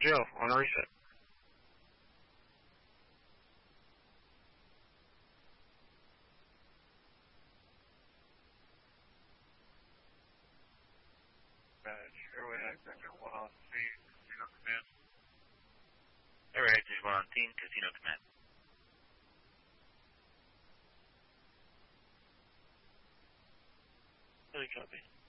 Joe on a reset. Airway Exeter 1 on C, Casino Command. Airway Exeter 1 on Team, Casino Command. Really copy.